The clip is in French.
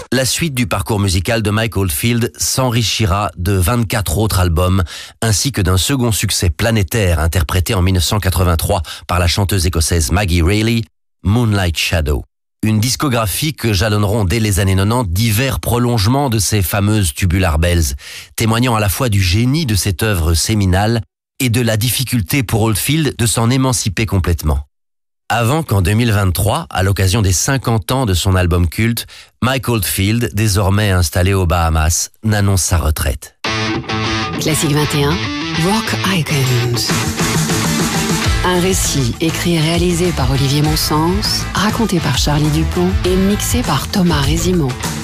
La suite du parcours musical de Mike Oldfield s'enrichira de 24 autres albums, ainsi que d'un second succès planétaire interprété en 1983 par la chanteuse écossaise Maggie Reilly, Moonlight Shadow. Une discographie que jalonneront dès les années 90 divers prolongements de ces fameuses Tubular Bells, témoignant à la fois du génie de cette œuvre séminale et de la difficulté pour Oldfield de s'en émanciper complètement. Avant qu'en 2023, à l'occasion des 50 ans de son album culte, Mike Oldfield, désormais installé aux Bahamas, n'annonce sa retraite. Classique 21, Rock Icons. Un récit écrit et réalisé par Olivier Monsens, raconté par Charlie Dupont et mixé par Thomas Résimont.